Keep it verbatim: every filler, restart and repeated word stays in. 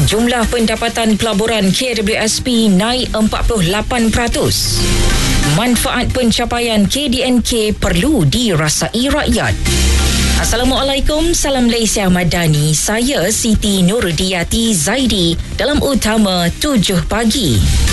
Jumlah pendapatan pelaburan K W S P naik empat puluh lapan peratus. Manfaat pencapaian K D N K perlu dirasai rakyat. Assalamualaikum, salam Malaysia Madani. Saya Siti Nurudiyati Zaidi dalam Utama tujuh pagi.